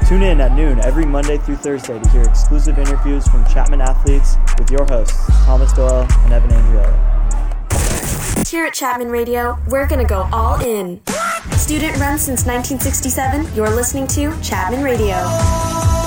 Tune in at noon every Monday through Thursday to hear exclusive interviews from Chapman athletes with your hosts, Thomas Doyle and Evan Andriolo. Here at Chapman Radio, we're going to go all in. Student run since 1967, you're listening to Chapman Radio.